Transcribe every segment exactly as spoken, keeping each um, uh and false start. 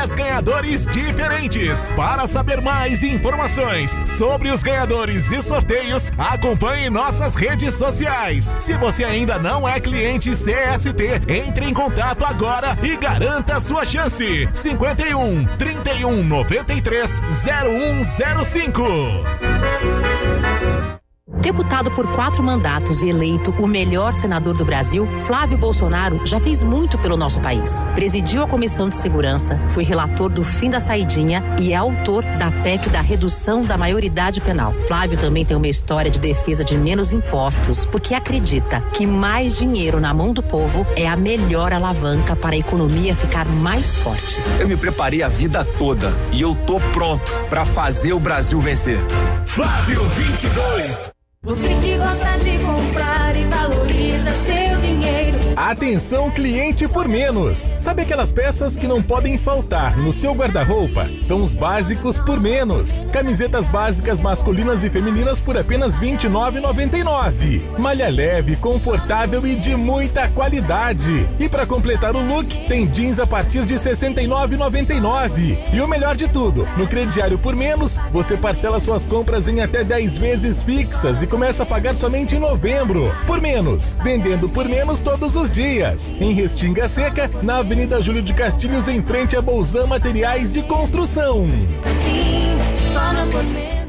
dez ganhadores diferentes. Para saber mais informações sobre os ganhadores e sorteios, acompanhe nossas redes sociais. Se você ainda não é cliente C S T, entre em contato agora e garanta sua chance. cinquenta e um, trinta e um, noventa e três, zero um zero cinco. Deputado por quatro mandatos e eleito o melhor senador do Brasil, Flávio Bolsonaro já fez muito pelo nosso país. Presidiu a Comissão de Segurança, foi relator do fim da saidinha e é autor da P E C da redução da maioridade penal. Flávio também tem uma história de defesa de menos impostos, porque acredita que mais dinheiro na mão do povo é a melhor alavanca para a economia ficar mais forte. Eu me preparei a vida toda e eu tô pronto para fazer o Brasil vencer. Flávio vinte e dois. Você que gosta de comprar e valoriza seu dinheiro. Atenção, cliente por menos. Sabe aquelas peças que não podem faltar no seu guarda-roupa? São os básicos por menos. Camisetas básicas masculinas e femininas por apenas vinte e nove reais e noventa e nove centavos. Malha leve, confortável e de muita qualidade. E para completar o look, tem jeans a partir de sessenta e nove reais e noventa e nove centavos. E o melhor de tudo, no crediário por menos, você parcela suas compras em até dez vezes fixas e começa a pagar somente em novembro. Por menos, vendendo por menos todos os dias. Em Restinga Seca, na Avenida Júlio de Castilhos, em frente a Bolzan Materiais de Construção. Sim, só não por menos.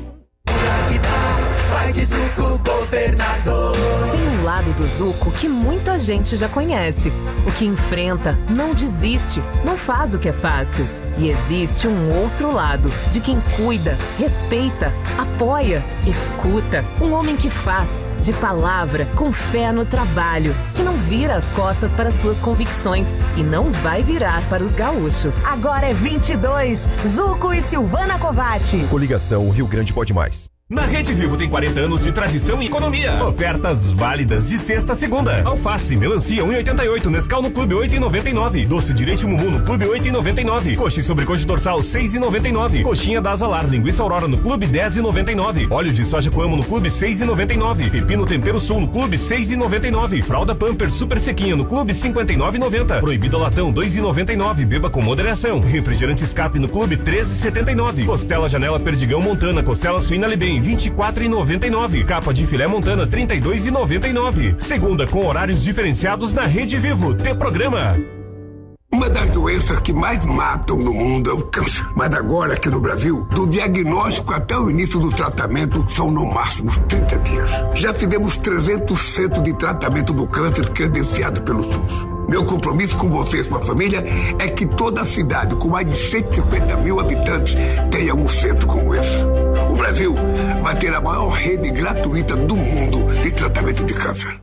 Vai de Zuco Governador. Tem um lado do Zuco que muita gente já conhece. O que enfrenta, não desiste, não faz o que é fácil. E existe um outro lado, de quem cuida, respeita, apoia, escuta. Um homem que faz, de palavra, com fé no trabalho, que não vira as costas para suas convicções e não vai virar para os gaúchos. Agora é vinte e dois, Zuco e Silvana Covatti. Coligação Rio Grande Pode Mais. Na Rede Vivo tem quarenta anos de tradição e economia. Ofertas válidas de sexta a segunda. Alface, melancia um real e oitenta e oito, Nescau no Clube oito reais e noventa e nove. Doce de leite Mumu no Clube oito reais e noventa e nove. Coxa e sobrecoxa dorsal seis reais e noventa e nove. Coxinha da Azalar, linguiça Aurora no Clube dez reais e noventa e nove. Óleo de soja Coamo no Clube seis reais e noventa e nove. Pepino Tempero Sul no Clube seis reais e noventa e nove. Fralda Pampers Super Sequinha no Clube cinquenta e nove reais e noventa centavos. Proibido latão dois reais e noventa e nove. Beba com moderação. Refrigerante Escape no Clube treze reais e setenta e nove. Costela Janela Perdigão Montana, costela suína Libem vinte e quatro reais e noventa e nove. Capa de filé Montana trinta e dois reais e noventa e nove. Segunda com horários diferenciados na Rede Vivo. T Programa. Uma das doenças que mais matam no mundo é o câncer. Mas agora, aqui no Brasil, do diagnóstico até o início do tratamento, são no máximo trinta dias. Já fizemos trezentos centros de tratamento do câncer credenciado pelo SUS. Meu compromisso com você e sua família é que toda a cidade, com mais de cento e cinquenta mil habitantes, tenha um centro como esse. O Brasil vai ter a maior rede gratuita do mundo de tratamento de câncer.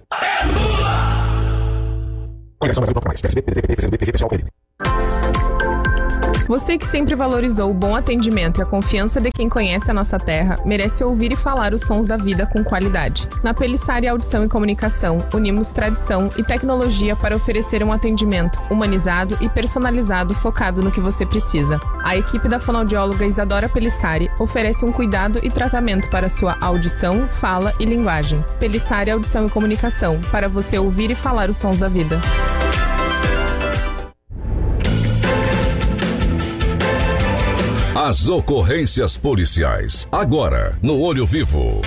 Você que sempre valorizou o bom atendimento e a confiança de quem conhece a nossa terra, merece ouvir e falar os sons da vida com qualidade. Na Pelissari Audição e Comunicação, unimos tradição e tecnologia para oferecer um atendimento humanizado e personalizado focado no que você precisa. A equipe da fonoaudióloga Isadora Pelissari oferece um cuidado e tratamento para sua audição, fala e linguagem. Pelissari Audição e Comunicação, para você ouvir e falar os sons da vida. As ocorrências policiais, agora, no Olho Vivo.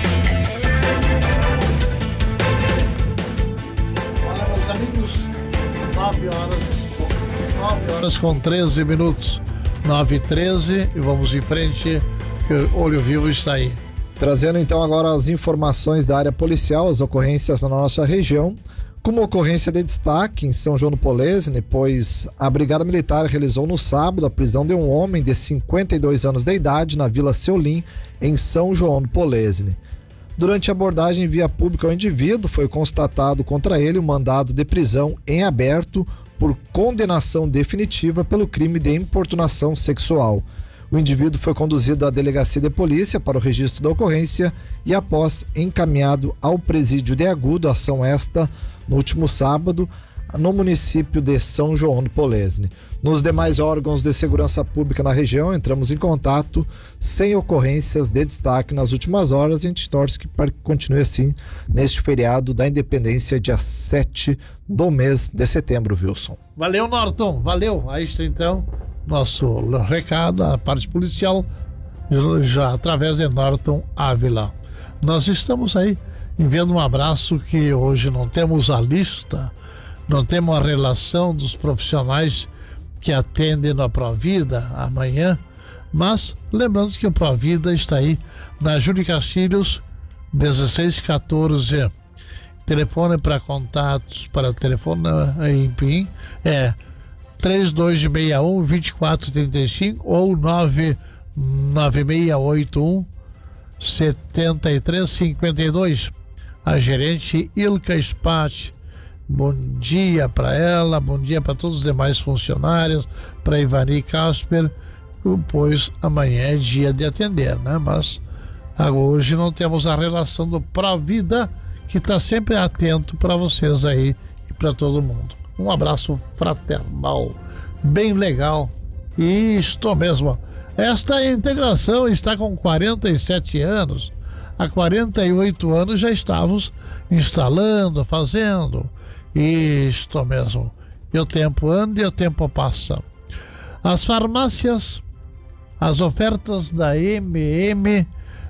Olá, meus amigos, nove horas, nove horas com treze minutos, nove e treze, e vamos em frente, que o Olho Vivo está aí. Trazendo então agora as informações da área policial, as ocorrências na nossa região. Como ocorrência de destaque em São João do Polesine, pois a Brigada Militar realizou no sábado a prisão de um homem de cinquenta e dois anos de idade na Vila Seulim, em São João do Polesine. Durante a abordagem em via pública ao indivíduo, foi constatado contra ele um mandado de prisão em aberto por condenação definitiva pelo crime de importunação sexual. O indivíduo foi conduzido à delegacia de polícia para o registro da ocorrência e, após encaminhado ao presídio de Agudo, ação esta no último sábado, no município de São João do Polesine. Nos demais órgãos de segurança pública na região, entramos em contato sem ocorrências de destaque nas últimas horas. E a gente torce que continue assim neste feriado da Independência, dia sete do mês de setembro, Wilson. Valeu, Norton, valeu. Aí está então nosso recado, a parte policial, já através de Norton Ávila. Nós estamos aí enviando um abraço, que hoje não temos a lista, não temos a relação dos profissionais que atendem na Provida amanhã, mas lembrando que o Provida está aí na Júlio Castilhos dezesseis quatorze. Telefone para contatos, para telefone em Pim é três dois seis um, dois quatro três cinco ou nove nove seis oito um, sete três cinco dois. A gerente Ilka Spati. Bom dia para ela, bom dia para todos os demais funcionários, para Ivani Casper, pois amanhã é dia de atender, né? Mas hoje não temos a relação do Provida, que está sempre atento para vocês aí e para todo mundo. Um abraço fraternal, bem legal. Isto mesmo. Esta integração está com quarenta e sete anos. Há quarenta e oito anos já estávamos instalando, fazendo. Isto mesmo. E o tempo anda e o tempo passa. As farmácias, as ofertas da M M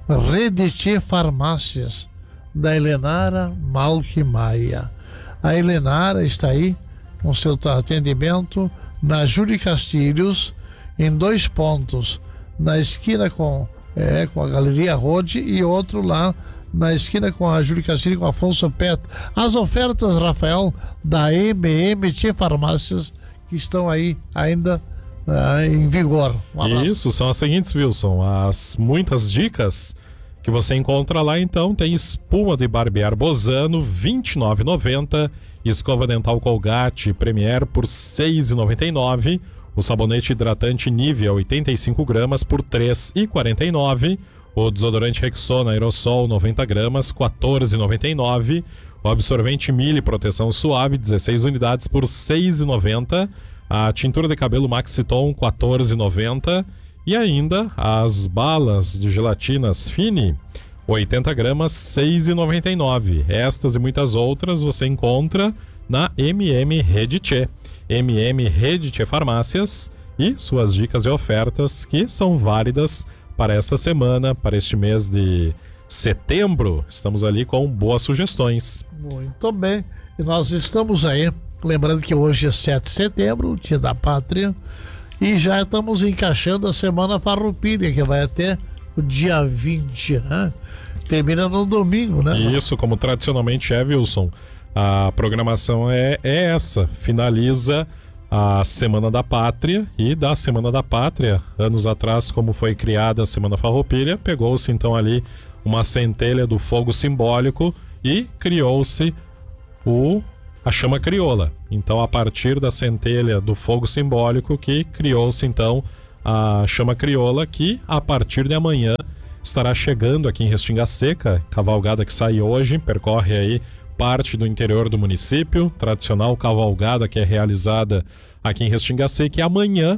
Rede T Farmácias, da Helenara Malque Maia. A Helenara está aí com seu atendimento na Júlio Castilhos, em dois pontos, na esquina com, é, com a Galeria Rode e outro lá na esquina com a Júlio Castilhos com Afonso Pet. As ofertas, Rafael, da M M T Farmácias, que estão aí ainda uh, em vigor. Um Isso, são as seguintes, Wilson, as muitas dicas que você encontra lá. Então tem espuma de barbear Bozano vinte e nove reais e noventa centavos, escova dental Colgate Premier por seis reais e noventa e nove centavos, o sabonete hidratante Nivea oitenta e cinco gramas por três reais e quarenta e nove centavos, o desodorante Rexona Aerosol noventa gramas quatorze reais e noventa e nove centavos, o absorvente Mille Proteção Suave dezesseis unidades por seis reais e noventa centavos, a tintura de cabelo Maxiton quatorze reais e noventa centavos, e ainda as balas de gelatinas Fini, oitenta gramas, seis reais e noventa e nove centavos. Estas e muitas outras você encontra na M M Rede T. M M Rede T Farmácias, e suas dicas e ofertas que são válidas para esta semana, para este mês de setembro. Estamos ali com boas sugestões. Muito bem. E nós estamos aí, lembrando que hoje é sete de setembro, Dia da Pátria, e já estamos encaixando a Semana Farroupilha, que vai até o dia vinte, né? Termina no domingo, né? Isso, como tradicionalmente é, Wilson. A programação é, é essa. Finaliza a Semana da Pátria, e da Semana da Pátria, anos atrás, como foi criada a Semana Farroupilha, pegou-se então ali uma centelha do fogo simbólico e criou-se o... a chama crioula. Então, a partir da centelha do fogo simbólico que criou-se então a chama crioula, que a partir de amanhã estará chegando aqui em Restinga Seca, cavalgada que sai hoje, percorre aí parte do interior do município, tradicional cavalgada que é realizada aqui em Restinga Seca, e amanhã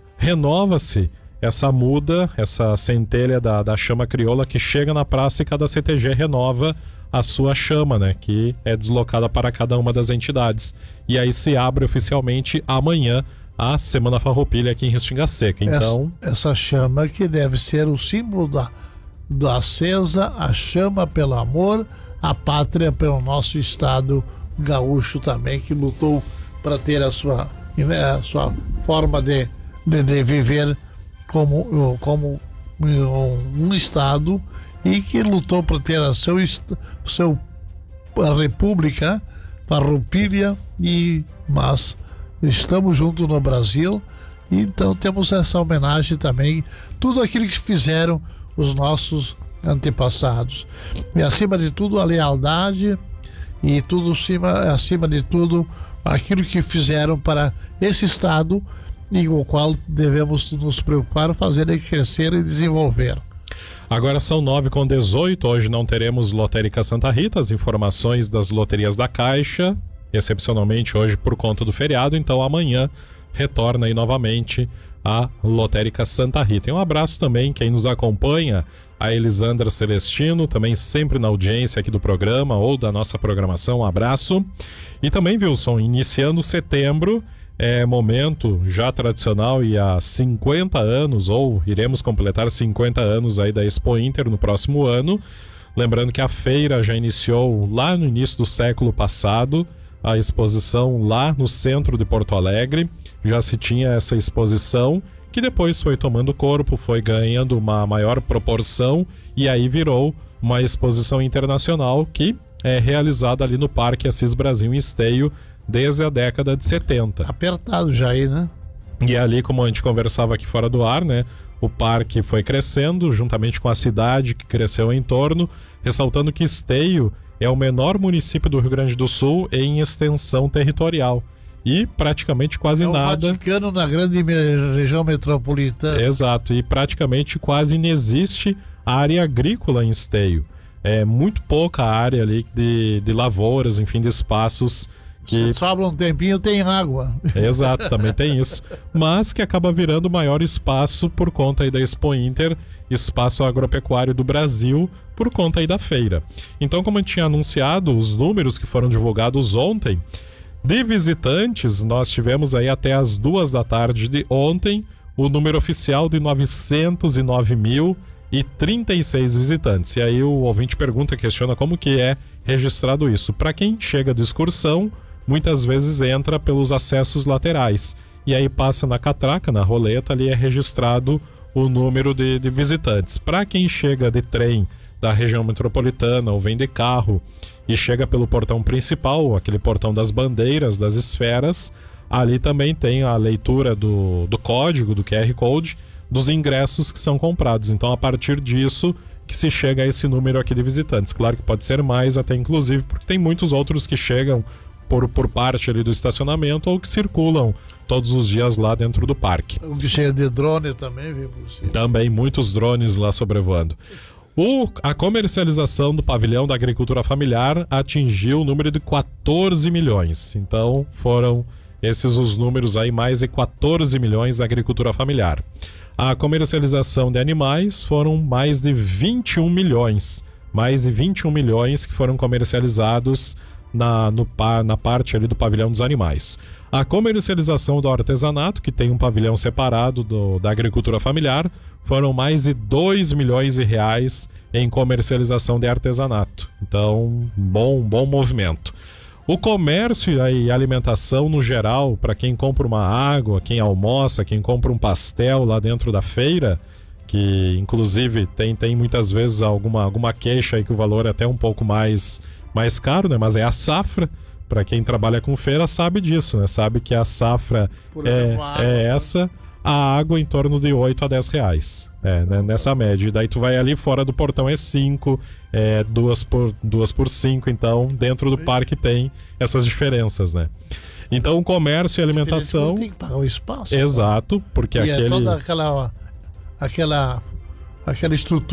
renova-se essa muda, essa centelha da, da chama crioula que chega na praça, e cada C T G renova a sua chama, né, que é deslocada para cada uma das entidades. E aí se abre oficialmente amanhã a Semana Farroupilha aqui em Restinga Seca. Então, essa, essa chama que deve ser o símbolo da, da acesa, a chama pelo amor, a pátria pelo nosso estado gaúcho também, que lutou para ter a sua, a sua forma de, de, de viver como, como um, um estado, e que lutou para ter a seu, seu a República Farroupilha, e mas estamos juntos no Brasil, e então temos essa homenagem também, tudo aquilo que fizeram os nossos antepassados, e acima de tudo a lealdade, e tudo acima, acima de tudo aquilo que fizeram para esse estado, e o qual devemos nos preocupar, fazer ele crescer e desenvolver. Agora são nove com dezoito, hoje não teremos Lotérica Santa Rita, as informações das loterias da Caixa, excepcionalmente hoje por conta do feriado, então amanhã retorna aí novamente a Lotérica Santa Rita. E um abraço também quem nos acompanha, a Elisandra Celestino, também sempre na audiência aqui do programa ou da nossa programação, um abraço. E também, Wilson, iniciando setembro, é momento já tradicional e há cinquenta anos, ou iremos completar cinquenta anos aí da Expo Inter no próximo ano. Lembrando que a feira já iniciou lá no início do século passado, a exposição lá no centro de Porto Alegre. Já se tinha essa exposição, que depois foi tomando corpo, foi ganhando uma maior proporção e aí virou uma exposição internacional que é realizada ali no Parque Assis Brasil em Esteio desde a década de setenta. Apertado já aí, né? E ali, como a gente conversava aqui fora do ar, né? O parque foi crescendo, juntamente com a cidade que cresceu em torno, ressaltando que Esteio é o menor município do Rio Grande do Sul em extensão territorial. E praticamente quase é o nada... Vaticano na grande me- região metropolitana. Exato, e praticamente quase inexiste área agrícola em Esteio. É muito pouca área ali de, de lavouras, enfim, de espaços que... Se sobra um tempinho, tem água. Exato, também tem isso. Mas que acaba virando o maior espaço por conta aí da Expo Inter, espaço agropecuário do Brasil, por conta aí da feira. Então, como eu tinha anunciado, os números que foram divulgados ontem, de visitantes, nós tivemos aí até as duas da tarde de ontem o número oficial de novecentos e nove mil e trinta e seis visitantes. E aí o ouvinte pergunta, questiona como que é registrado isso. Para quem chega de excursão, muitas vezes entra pelos acessos laterais. E aí passa na catraca, na roleta, ali é registrado o número de, de visitantes. Para quem chega de trem da região metropolitana ou vem de carro e chega pelo portão principal, aquele portão das bandeiras, das esferas, ali também tem a leitura do, do código, do Q R Code, dos ingressos que são comprados. Então, a partir disso que se chega a esse número aqui de visitantes. Claro que pode ser mais até, inclusive, porque tem muitos outros que chegam por, por parte ali do estacionamento ou que circulam todos os dias lá dentro do parque. Um que chega de drone também, viu? Também, muitos drones lá sobrevoando. O, a comercialização do pavilhão da agricultura familiar atingiu o número de quatorze milhões. Então, foram esses os números aí, mais de quatorze milhões da agricultura familiar. A comercialização de animais foram mais de vinte e um milhões. Mais de vinte e um milhões que foram comercializados na, no, na parte ali do pavilhão dos animais. A comercialização do artesanato, que tem um pavilhão separado do, da agricultura familiar, foram mais de dois milhões de reais em comercialização de artesanato. Então, bom, bom movimento. O comércio e alimentação no geral, para quem compra uma água, quem almoça, quem compra um pastel lá dentro da feira, que inclusive tem, tem muitas vezes alguma, alguma queixa aí que o valor é até um pouco mais, mais caro, né? Mas é a safra. Para quem trabalha com feira sabe disso, né? Sabe que a safra é, água, é essa, a água em torno de oito a dez reais. É, né? Nessa média. E daí tu vai ali fora do portão é cinco, é duas por, duas por cinco, então dentro do parque tem essas diferenças, né? Então o comércio e alimentação... Tem que pagar o espaço. Exato, porque e aquele... é toda aquela, aquela, aquela estrutura